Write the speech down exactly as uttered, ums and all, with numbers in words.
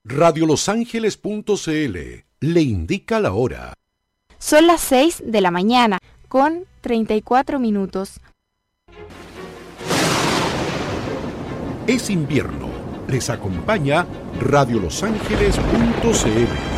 radio los ángeles punto c l le indica la hora. Son las seis de la mañana con treinta y cuatro minutos. Es invierno. Les acompaña radio los ángeles punto c l.